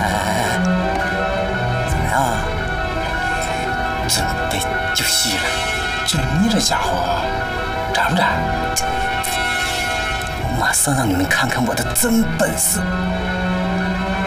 哎，怎么样？准备就绪了。就你这家伙，站不站？我马上让你们看看我的真本事。